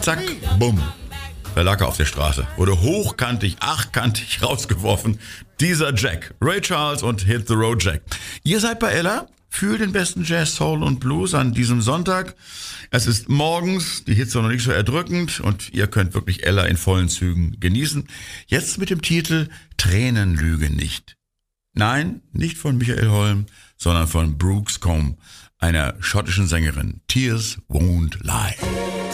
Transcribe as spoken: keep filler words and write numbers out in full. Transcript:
Zack, bumm. Da lag er auf der Straße. Wurde hochkantig, achtkantig rausgeworfen. Dieser Jack. Ray Charles und Hit the Road Jack. Ihr seid bei Ella. Fühlt den besten Jazz, Soul und Blues an diesem Sonntag. Es ist morgens, die Hitze noch nicht so erdrückend und ihr könnt wirklich Ella in vollen Zügen genießen. Jetzt mit dem Titel Tränen lügen nicht. Nein, nicht von Michael Holm, sondern von Brooks Combe, einer schottischen Sängerin. Tears won't lie.